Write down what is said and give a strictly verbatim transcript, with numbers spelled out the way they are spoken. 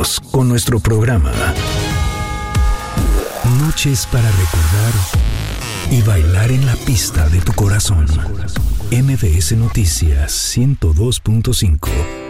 Continuamos con nuestro programa Noches para recordar y bailar en la pista de tu corazón. M B S Noticias ciento dos punto cinco.